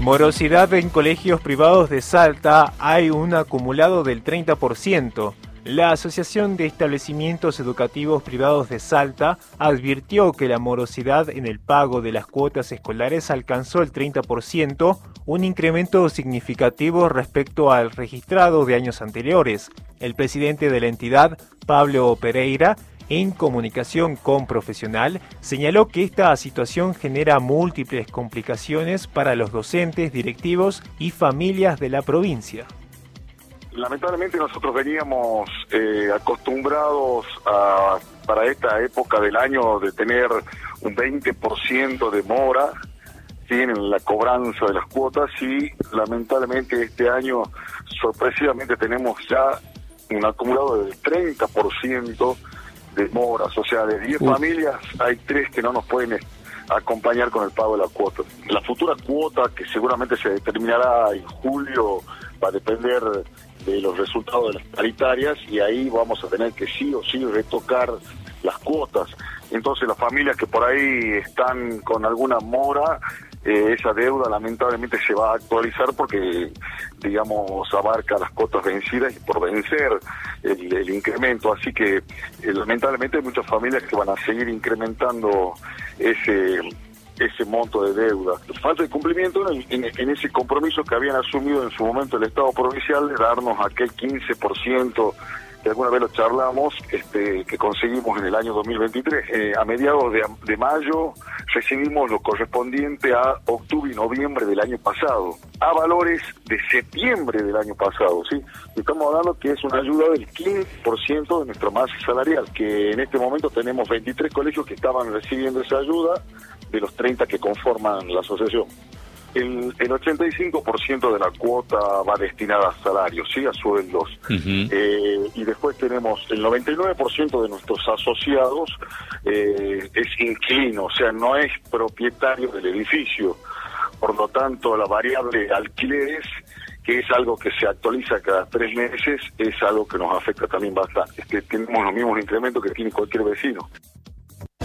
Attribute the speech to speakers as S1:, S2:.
S1: Morosidad en colegios privados de Salta, hay un acumulado del 30%. La Asociación de Establecimientos Educativos Privados de Salta advirtió que la morosidad en el pago de las cuotas escolares alcanzó el 30%, un incremento significativo respecto al registrado de años anteriores. El presidente de la entidad, Pablo Pereira, en comunicación con Profesional, señaló que esta situación genera múltiples complicaciones para los docentes, directivos y familias de la provincia.
S2: Lamentablemente nosotros veníamos acostumbrados para esta época del año de tener un 20% de mora, ¿sí?, en la cobranza de las cuotas, y lamentablemente este año sorpresivamente tenemos ya un acumulado del 30% de moras, o sea, de 10 familias hay 3 que no nos pueden acompañar con el pago de la cuota. La futura cuota, que seguramente se determinará en julio, va a depender de los resultados de las paritarias, y ahí vamos a tener que sí o sí retocar las cuotas. Entonces las familias que por ahí están con alguna mora, esa deuda lamentablemente se va a actualizar porque, digamos, abarca las cuotas vencidas y por vencer el incremento. Así que lamentablemente hay muchas familias que van a seguir incrementando ese monto de deuda. Falta de cumplimiento en ese compromiso que habían asumido en su momento el Estado provincial de darnos aquel 15% que alguna vez lo charlamos, que conseguimos en el año 2023. A mediados de mayo recibimos lo correspondiente a octubre y noviembre del año pasado, a valores de septiembre del año pasado, ¿sí? Estamos hablando que es una ayuda del 15% de nuestra masa salarial, que en este momento tenemos 23 colegios que estaban recibiendo esa ayuda, de los 30 que conforman la asociación. El 85% de la cuota va destinada a salarios, ¿sí?, a sueldos. Y después tenemos el 99% de nuestros asociados es inquilino, o sea, no es propietario del edificio. Por lo tanto, la variable de alquileres, que es algo que se actualiza cada 3 meses, es algo que nos afecta también bastante. Es que tenemos los mismos incrementos que tiene cualquier vecino.